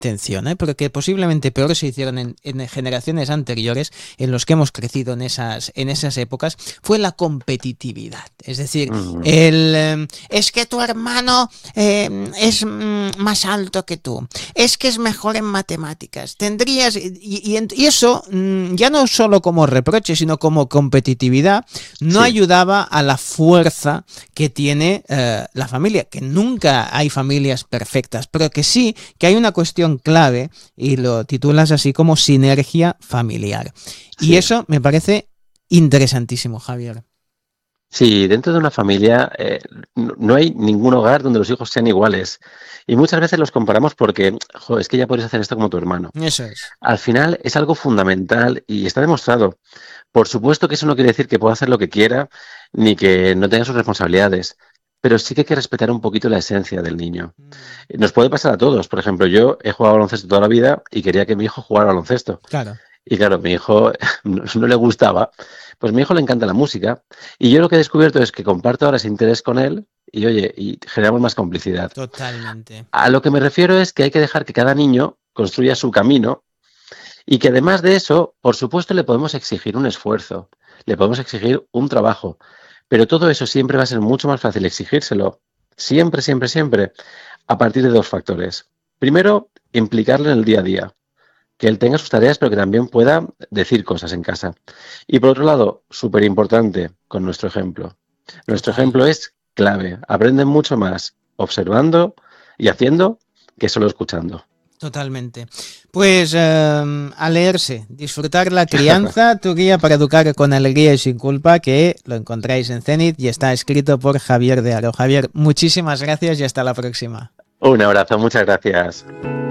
atención, pero que posiblemente peor se hicieron en generaciones anteriores, en los que hemos crecido en esas épocas, fue la competitividad. Es decir, es que tu hermano es más alto que tú, es que es mejor en matemáticas, tendrías... Y eso, ya no solo como reproche, sino como competitividad, no ayudaba a la fuerza que tiene la familia, que nunca hay familias perfectas, pero que sí, que hay una cuestión clave, y lo titulas así como sinergia familiar. Y eso me parece interesantísimo, Javier. Sí, dentro de una familia no hay ningún hogar donde los hijos sean iguales. Y muchas veces los comparamos porque, es que ya puedes hacer esto como tu hermano. Eso es. Al final es algo fundamental y está demostrado. Por supuesto que eso no quiere decir que pueda hacer lo que quiera ni que no tenga sus responsabilidades, pero sí que hay que respetar un poquito la esencia del niño. Nos puede pasar a todos. Por ejemplo, yo he jugado baloncesto toda la vida y quería que mi hijo jugara baloncesto. Claro. Y claro, mi hijo no le gustaba. Pues a mi hijo le encanta la música. Y yo lo que he descubierto es que comparto ahora ese interés con él y, oye, y generamos más complicidad. Totalmente. A lo que me refiero es que hay que dejar que cada niño construya su camino y que además de eso, por supuesto, le podemos exigir un esfuerzo, le podemos exigir un trabajo. Pero todo eso siempre va a ser mucho más fácil exigírselo. Siempre, siempre, siempre. A partir de dos factores. Primero, implicarle en el día a día. Que él tenga sus tareas, pero que también pueda decir cosas en casa. Y por otro lado, súper importante, con nuestro ejemplo. Nuestro ejemplo es clave. Aprenden mucho más observando y haciendo que solo escuchando. Totalmente. Pues a leerse, disfrutar la crianza, tu guía para educar con alegría y sin culpa, que lo encontráis en Zenit y está escrito por Javier de Aro. Javier, muchísimas gracias y hasta la próxima. Un abrazo, muchas gracias.